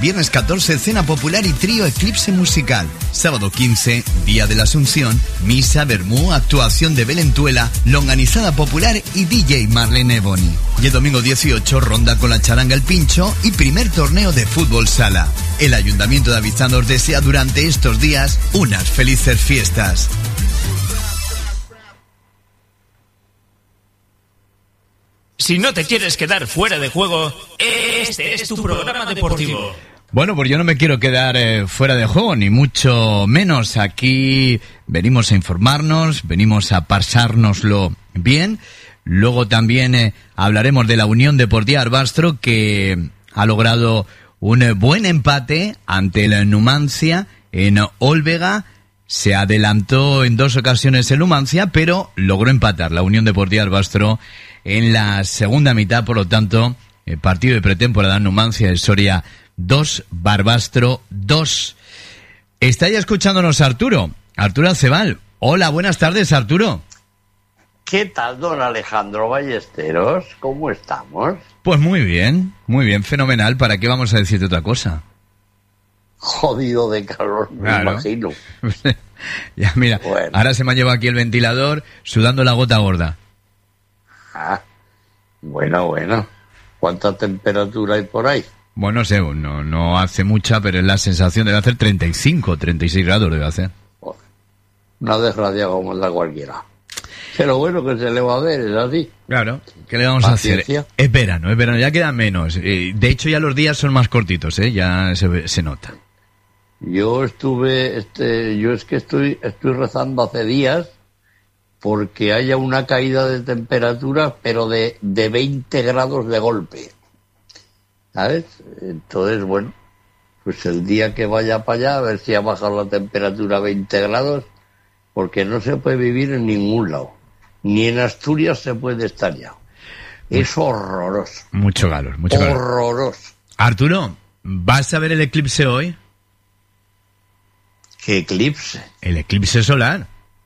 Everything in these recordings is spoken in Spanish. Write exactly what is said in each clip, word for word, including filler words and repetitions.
Viernes catorce, cena popular y trío Eclipse musical. Sábado quince, Día de la Asunción, misa, vermú, actuación de Belentuela, longanizada popular y D J Marlene Ebony. Y el domingo dieciocho, ronda con la charanga El Pincho y primer torneo de fútbol sala. El Ayuntamiento de Avizán os desea durante estos días unas felices fiestas. Si no te quieres quedar fuera de juego, este es tu programa deportivo. Bueno, pues yo no me quiero quedar eh, fuera de juego, ni mucho menos. Aquí venimos a informarnos, venimos a pasárnoslo bien. Luego también eh, hablaremos de la Unión Deportiva Arbastro, que ha logrado un eh, buen empate ante el Numancia en Olvega. Se adelantó en dos ocasiones el Numancia, pero logró empatar la Unión Deportiva Arbastro en la segunda mitad. Por lo tanto, el partido de pretemporada Numancia de Soria dos, Barbastro dos. Está ya escuchándonos Arturo, Arturo Acebal. Hola, buenas tardes, Arturo. ¿Qué tal, don Alejandro Ballesteros? ¿Cómo estamos? Pues muy bien, muy bien, fenomenal. ¿Para qué vamos a decirte otra cosa? Jodido de calor, me claro. imagino. Ya, mira, bueno. Ahora se me ha llevado aquí el ventilador sudando la gota gorda. Ah, bueno, bueno. ¿Cuánta temperatura hay por ahí? Bueno, no sé, no, no hace mucha, pero es la sensación debe hacer treinta y cinco, treinta y seis grados debe hacer. Una desgracia como la cualquiera. Pero bueno, que se le va a ver, es así. Claro, ¿qué le vamos Paciencia. a hacer? Es verano, es verano, ya queda menos. De hecho, ya los días son más cortitos, ¿eh? Ya se, se nota. Yo estuve, este, yo es que estoy, estoy rezando hace días porque haya una caída de temperatura, pero de, de veinte grados de golpe. ¿Sabes? Entonces, bueno, pues el día que vaya para allá, a ver si ha bajado la temperatura a veinte grados, porque no se puede vivir en ningún lado. Ni en Asturias se puede estar ya. Es horroroso. Mucho calor, mucho calor. Horroroso. Arturo, ¿vas a ver el eclipse hoy? ¿Qué eclipse? El eclipse solar.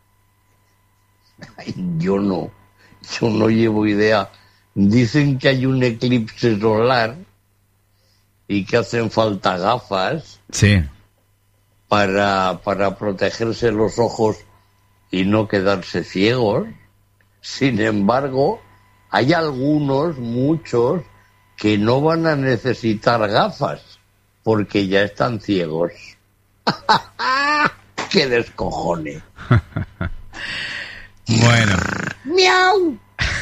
Ay, yo no, yo no llevo idea. Dicen que hay un eclipse solar y que hacen falta gafas. Sí. Para, para protegerse los ojos y no quedarse ciegos. Sin embargo, hay algunos, muchos, que no van a necesitar gafas porque ya están ciegos. ¡Qué descojone! Bueno. ¡Miau!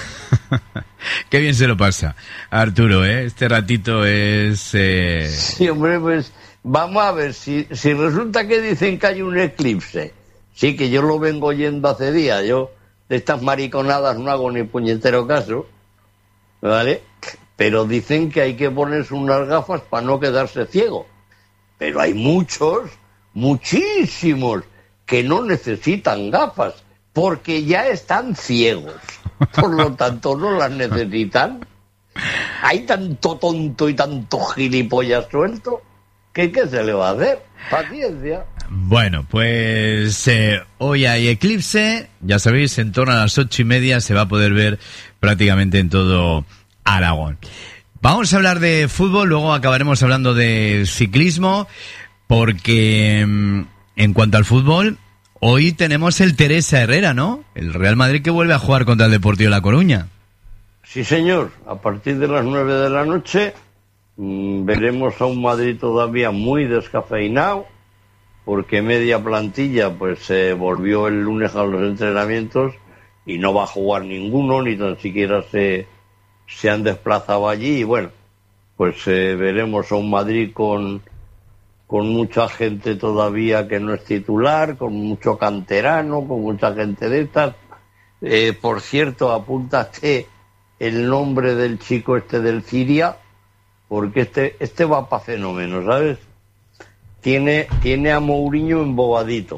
Qué bien se lo pasa, Arturo, ¿eh? Este ratito es... Eh... Sí, hombre, pues vamos a ver, si, si resulta que dicen que hay un eclipse, sí, que yo lo vengo oyendo hace días, yo de estas mariconadas no hago ni puñetero caso, ¿vale? Pero dicen que hay que ponerse unas gafas para no quedarse ciego. Pero hay muchos, muchísimos, que no necesitan gafas, porque ya están ciegos. Por lo tanto, no las necesitan. Hay tanto tonto y tanto gilipollas suelto que ¿qué se le va a hacer? Paciencia. Bueno, pues eh, hoy hay eclipse, ya sabéis, en torno a las ocho y media se va a poder ver prácticamente en todo Aragón. Vamos a hablar de fútbol, luego acabaremos hablando de ciclismo, porque en cuanto al fútbol, hoy tenemos el Teresa Herrera, ¿no? El Real Madrid que vuelve a jugar contra el Deportivo La Coruña. Sí, señor. A partir de las nueve de la noche mmm, veremos a un Madrid todavía muy descafeinado, porque media plantilla pues se eh, volvió el lunes a los entrenamientos y no va a jugar ninguno, ni tan siquiera se, se han desplazado allí. Y bueno, pues eh, veremos a un Madrid con... con mucha gente todavía que no es titular, con mucho canterano, con mucha gente de estas. Eh, por cierto, apúntate el nombre del chico este del Ciria, porque este este va para fenómeno, ¿sabes? Tiene, tiene a Mourinho embobadito.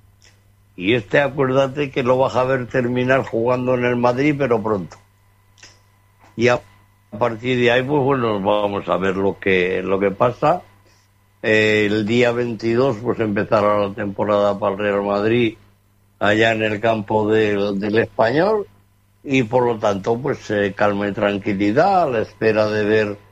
Y este, acuérdate que lo vas a ver terminar jugando en el Madrid, pero pronto. Y a partir de ahí, pues bueno, vamos a ver lo que, lo que pasa. El día veintidós pues empezará la temporada para el Real Madrid allá en el campo de, del Español, y por lo tanto pues eh, calma y tranquilidad a la espera de ver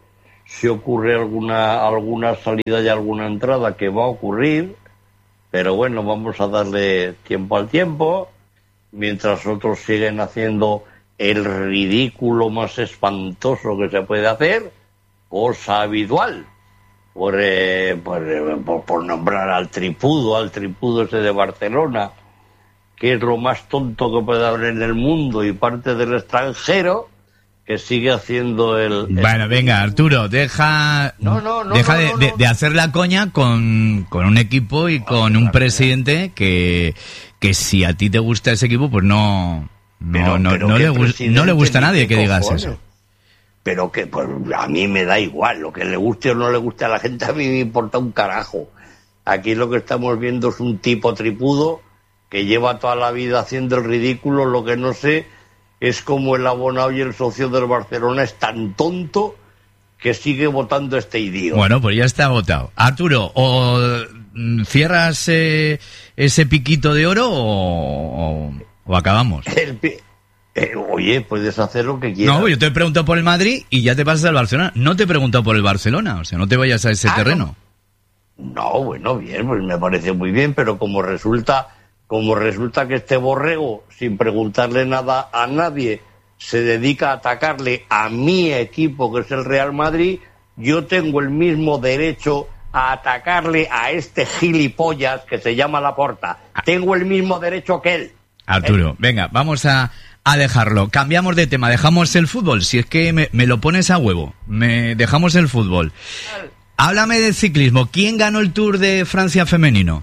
si ocurre alguna alguna salida y alguna entrada, que va a ocurrir, pero bueno, vamos a darle tiempo al tiempo, mientras otros siguen haciendo el ridículo más espantoso que se puede hacer, cosa habitual, por, eh, por, por, por nombrar al tripudo, al tripudo ese de Barcelona, que es lo más tonto que puede haber en el mundo y parte del extranjero, que sigue haciendo el... el... Bueno, venga, Arturo, deja, no, no, no, deja no, de, no, de, no. de hacer la coña con, con un equipo y con un presidente que, que si a ti te gusta ese equipo, pues no, no, Pero, no, pero no, ¿qué le, gu- no le gusta a presidente, nadie ni que qué digas cojones? eso. Pero que pues, a mí me da igual, lo que le guste o no le guste a la gente, a mí me importa un carajo. Aquí lo que estamos viendo es un tipo tripudo que lleva toda la vida haciendo el ridículo. Lo que no sé es cómo el abonado y el socio del Barcelona es tan tonto que sigue votando a este idiota. Bueno, pues ya está agotado. Arturo, o mm, cierras eh, ese piquito de oro o, o, o acabamos. El pi- eh, oye, puedes hacer lo que quieras. No, yo te he preguntado por el Madrid y ya te pasas al Barcelona. No te he preguntado por el Barcelona, o sea, no te vayas a ese Ah, terreno. No, bueno, bien, pues me parece muy bien, pero como resulta, como resulta que este borrego, sin preguntarle nada a nadie, se dedica a atacarle a mi equipo, que es el Real Madrid, yo tengo el mismo derecho a atacarle a este gilipollas que se llama Laporta. Tengo el mismo derecho que él. Arturo, ¿Eh? venga, vamos a, a dejarlo. Cambiamos de tema, dejamos el fútbol. Si es que me, me lo pones a huevo, me dejamos el fútbol. Háblame del ciclismo. ¿Quién ganó el Tour de Francia femenino?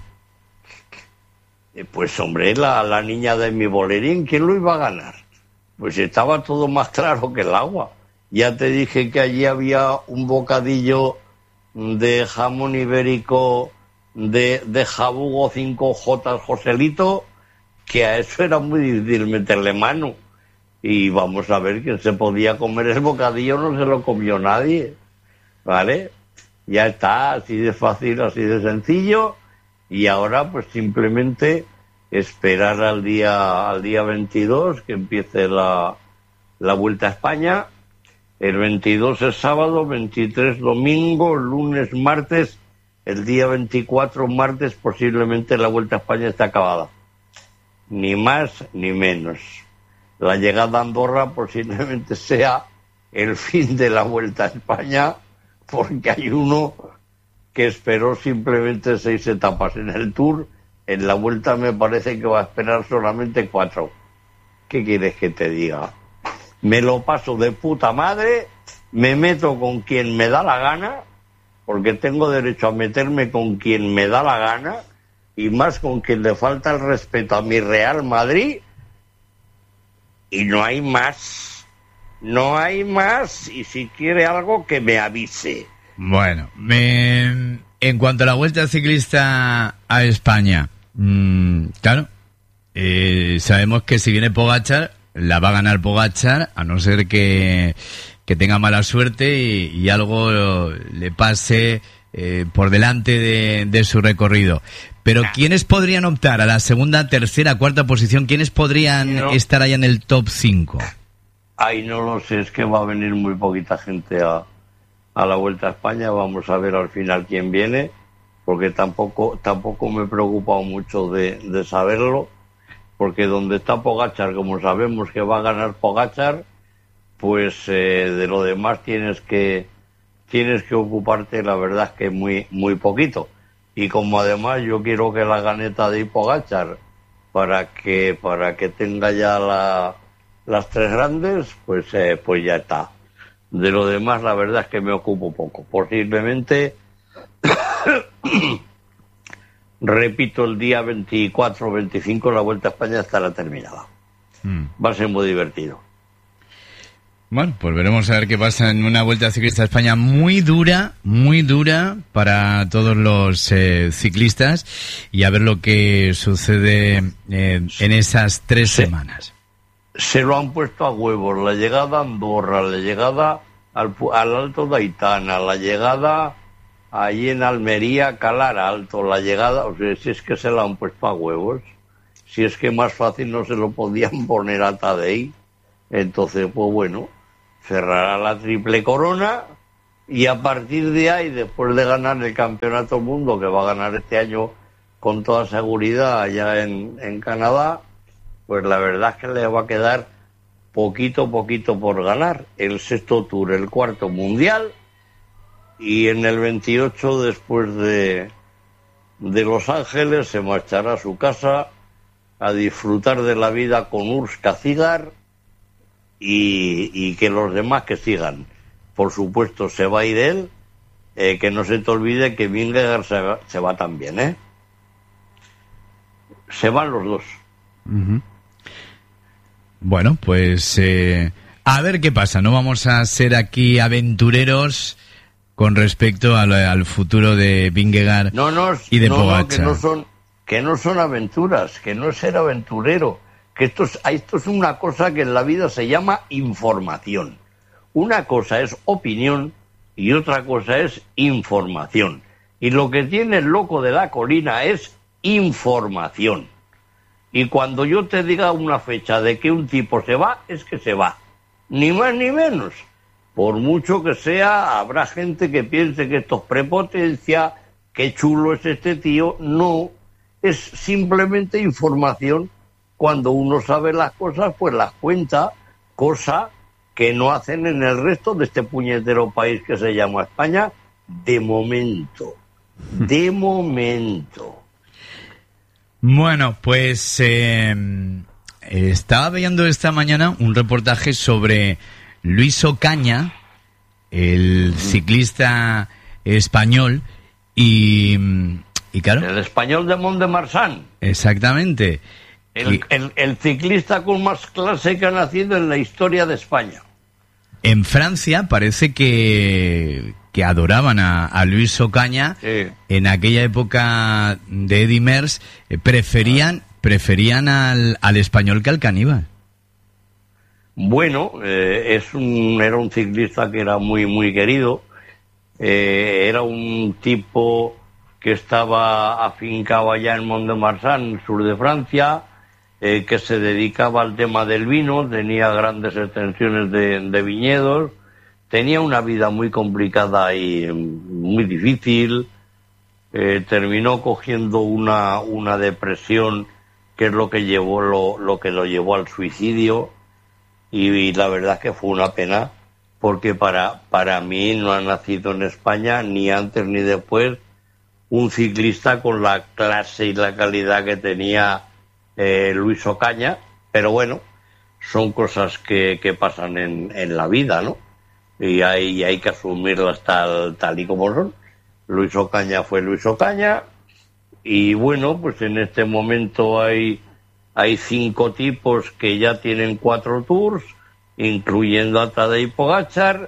Eh, Pues hombre, la, la niña de mi bolerín, ¿quién lo iba a ganar? Pues estaba todo más claro que el agua. Ya te dije que allí había un bocadillo de jamón ibérico de, de jabugo cinco J Joselito, que a eso era muy difícil meterle mano. Y vamos a ver quién se podía comer el bocadillo, no se lo comió nadie. ¿Vale? Ya está, así de fácil, así de sencillo. Y ahora pues simplemente esperar al día al día veintidós que empiece la, la Vuelta a España. El veintidós es sábado, veintitrés domingo, lunes, martes. El día veinticuatro, martes, posiblemente la Vuelta a España está acabada. Ni más ni menos. La llegada a Andorra posiblemente sea el fin de la Vuelta a España, porque hay uno que esperó simplemente seis etapas en el Tour. En la Vuelta me parece que va a esperar solamente cuatro. ¿Qué quieres que te diga? Me lo paso de puta madre, me meto con quien me da la gana, porque tengo derecho a meterme con quien me da la gana, y más con quien le falta el respeto a mi Real Madrid, y no hay más. No hay más, y si quiere algo que me avise. Bueno, me, en cuanto a la Vuelta Ciclista a España, mmm, claro, eh, sabemos que si viene Pogačar, la va a ganar Pogačar, a no ser que, que tenga mala suerte y, y algo le pase eh, por delante de, de su recorrido. Pero ¿quiénes podrían optar a la segunda, tercera, cuarta posición? ¿Quiénes podrían no. estar allá en el top cinco? Ay, no lo sé, es que va a venir muy poquita gente a, a la Vuelta a España. Vamos a ver al final quién viene, porque tampoco tampoco me he preocupado mucho de, de saberlo, porque donde está Pogačar, como sabemos que va a ganar Pogačar, pues eh, de lo demás tienes que tienes que ocuparte, la verdad es que muy muy poquito. Y como además yo quiero que la ganeta de Pogačar para que para que tenga ya la, las tres grandes, pues eh, pues ya está. De lo demás, la verdad es que me ocupo poco. Posiblemente, repito, el día veinticuatro o veinticinco la Vuelta a España estará terminada. Mm. Va a ser muy divertido. Bueno, pues veremos a ver qué pasa en una Vuelta Ciclista a España muy dura, muy dura para todos los eh, ciclistas, y a ver lo que sucede eh, en esas tres sí. semanas. Se lo han puesto a huevos, la llegada a Andorra, la llegada al, al Alto de Aitana, la llegada allí en Almería, Calar Alto, la llegada, o sea, si es que se la han puesto a huevos, si es que más fácil no se lo podían poner a Tadej. Entonces, pues bueno, cerrará la triple corona y a partir de ahí, después de ganar el Campeonato del Mundo, que va a ganar este año con toda seguridad allá en, en Canadá, pues la verdad es que le va a quedar poquito, poquito por ganar. El sexto Tour, el cuarto Mundial, y en el veintiocho, después de, de Los Ángeles, se marchará a su casa a disfrutar de la vida con Urs Kacigar y, y que los demás que sigan. Por supuesto, se va a ir él, eh, que no se te olvide que Vingegaard se va, se va también, ¿eh? Se van los dos. Uh-huh. Bueno, pues eh, a ver qué pasa. No vamos a ser aquí aventureros con respecto al, al futuro de Vingegaard no, no, y de no, Pogačar. No, que no son, que no son aventuras, que no es ser aventurero, que esto es, esto es una cosa que en la vida se llama información. Una cosa es opinión y otra cosa es información. Y lo que tiene el loco de la colina es información. Y cuando yo te diga una fecha de que un tipo se va, es que se va. Ni más ni menos. Por mucho que sea, habrá gente que piense que esto es prepotencia, qué chulo es este tío. No, es simplemente información. Cuando uno sabe las cosas, pues las cuenta, cosa que no hacen en el resto de este puñetero país que se llama España, de momento. De momento. Bueno, pues eh, estaba viendo esta mañana un reportaje sobre Luis Ocaña, el ciclista español, y, y claro... El español de Mont-de-Marsan. Exactamente. El, el, el ciclista con más clase que ha nacido en la historia de España. En Francia parece que, que adoraban a, a Luis Ocaña. Sí. En aquella época de Eddy Merckx, eh, preferían, preferían al, al español que al caníbal. Bueno, eh, es un, era un ciclista que era muy, muy querido. Eh, era un tipo que estaba afincado allá en Mont-de-Marsan, sur de Francia, eh, que se dedicaba al tema del vino, tenía grandes extensiones de, de viñedos, tenía una vida muy complicada y muy difícil, eh, terminó cogiendo una, una depresión que es lo que llevó lo, lo que lo llevó al suicidio, y, y la verdad es que fue una pena, porque para, para mí no ha nacido en España, ni antes ni después, un ciclista con la clase y la calidad que tenía eh, Luis Ocaña, pero bueno, son cosas que, que pasan en, en la vida, ¿no? Y hay, hay que asumirlas tal, tal y como son. Luis Ocaña fue Luis Ocaña, y bueno, pues en este momento hay, hay cinco tipos que ya tienen cuatro tours, incluyendo a Tadej Pogačar,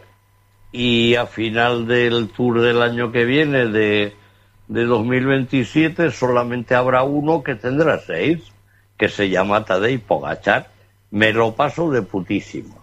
y a final del tour del año que viene, de de dos mil veintisiete, solamente habrá uno que tendrá seis, que se llama Tadej Pogačar. Me lo paso de putísimo.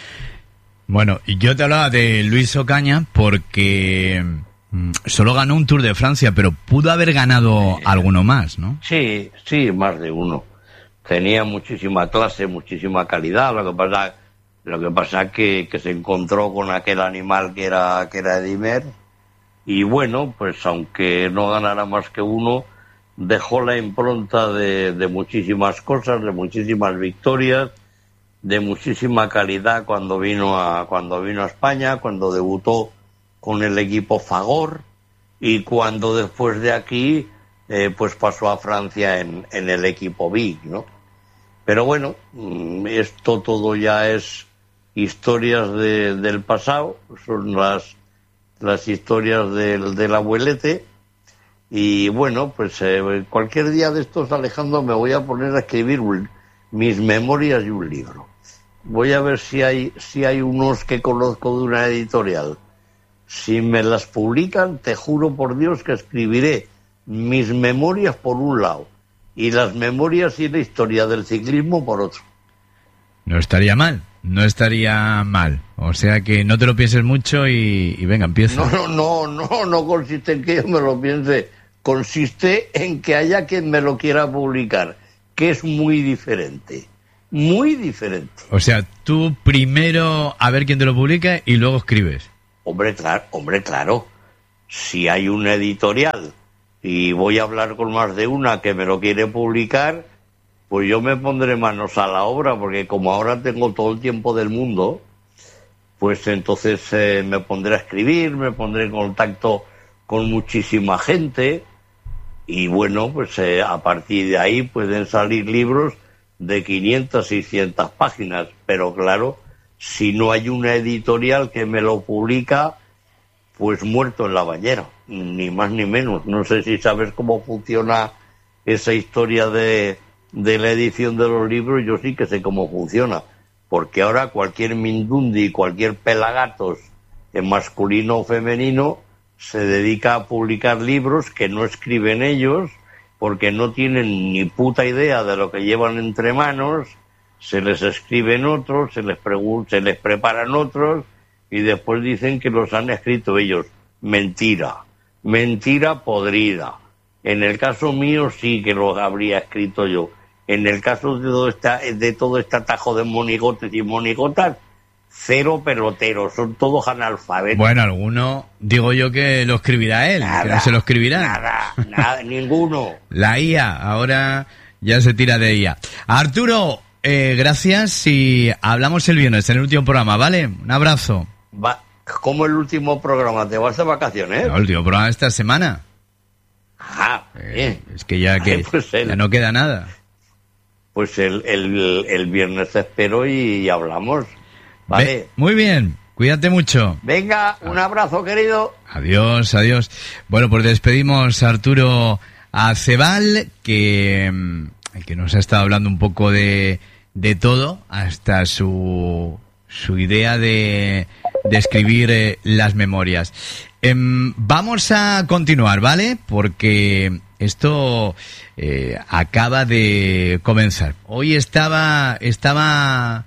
Bueno, y yo te hablaba de Luis Ocaña porque mm, solo ganó un Tour de Francia, pero pudo haber ganado eh, alguno más, ¿no? Sí, sí, más de uno. Tenía muchísima clase, muchísima calidad. Lo que pasa, lo que pasa que, que se encontró con aquel animal que era, que era Eddy Merckx. Y bueno, pues aunque no ganara más que uno, dejó la impronta de, de muchísimas cosas, de muchísimas victorias, de muchísima calidad cuando vino a cuando vino a España, cuando debutó con el equipo Fagor, y cuando después de aquí eh, pues pasó a Francia en, en el equipo Big, ¿no? Pero bueno, esto todo ya es historias de, del pasado, son las las historias del, del abuelete, y bueno, pues eh, cualquier día de estos, Alejandro, me voy a poner a escribir un, mis memorias y un libro. Voy a ver si hay si hay unos que conozco de una editorial. Si me las publican, te juro por Dios que escribiré mis memorias por un lado y las memorias y la historia del ciclismo por otro. No estaría mal. No estaría mal, o sea que no te lo pienses mucho y, y venga, empieza. No, no, no, no, no consiste en que yo me lo piense, consiste en que haya quien me lo quiera publicar, que es muy diferente, muy diferente. O sea, tú primero a ver quién te lo publica y luego escribes. Hombre, claro, hombre, claro. Si hay una editorial y voy a hablar con más de una que me lo quiere publicar, pues yo me pondré manos a la obra, porque como ahora tengo todo el tiempo del mundo, pues entonces eh, me pondré a escribir, me pondré en contacto con muchísima gente, y bueno, pues eh, a partir de ahí pueden salir libros de quinientas, seiscientas páginas, pero claro, si no hay una editorial que me lo publica, pues muerto en la bañera, ni más ni menos. No sé si sabes cómo funciona esa historia de, de la edición de los libros. Yo sí que sé cómo funciona, porque ahora cualquier mindundi, cualquier pelagatos, en masculino o femenino, se dedica a publicar libros que no escriben ellos, porque no tienen ni puta idea de lo que llevan entre manos. Se les escriben otros, se les pregun- se les preparan otros, y después dicen que los han escrito ellos. Mentira, mentira podrida. En el caso mío sí que los habría escrito yo. En el caso de todo, esta, de todo este atajo de monigotes y monigotas, cero peloteros, son todos analfabetos. Bueno, alguno, digo yo que lo escribirá él, Nada, que no se lo escribirá. Nada, nada, ninguno. La I A, ahora ya se tira de I A. Arturo, eh, gracias y hablamos el viernes en el último programa, ¿vale? Un abrazo. Va, ¿cómo el último programa? ¿Te vas de vacaciones? El último programa de esta semana. Ah, bien. Eh, es que ya que Ay, pues el, ya no queda nada. Pues el, el, el viernes te espero y, y hablamos. Vale. Ve, muy bien, cuídate mucho. Venga, un abrazo, querido. Adiós, adiós. Bueno, pues despedimos a Arturo Acebal, que, que nos ha estado hablando un poco de, de todo, hasta su, su idea de, de escribir eh, las memorias. Eh, vamos a continuar, ¿vale? Porque esto eh, acaba de comenzar. Hoy estaba... estaba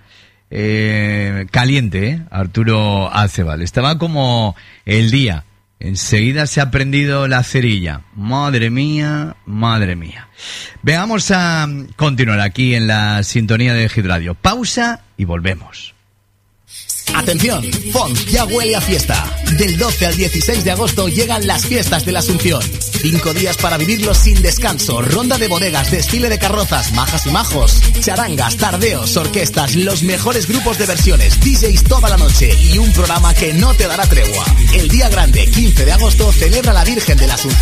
Eh, caliente, ¿eh? Arturo Acebal. Estaba como el día. Enseguida se ha prendido la cerilla. Madre mía, madre mía. Veamos a continuar aquí en la sintonía de Hit Radio. Pausa y volvemos. Atención, Font ya huele a fiesta. Del doce al dieciséis de agosto llegan las fiestas de la Asunción. Cinco días para vivirlos sin descanso. Ronda de bodegas, desfile de carrozas, majas y majos, charangas, tardeos, orquestas, los mejores grupos de versiones, D Js toda la noche y un programa que no te dará tregua. El día grande, quince de agosto, celebra la Virgen de la Asunción